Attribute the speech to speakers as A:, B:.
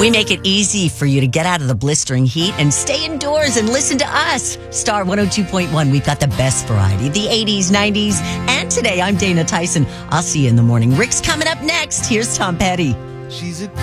A: We make it easy for you to get out of the blistering heat and stay indoors and listen to us. Star 102.1. We've got the best variety, the 80s, 90s, and today I'm Dana Tyson. I'll see you in the morning. Rick's coming up next. Here's Tom Petty.
B: She's a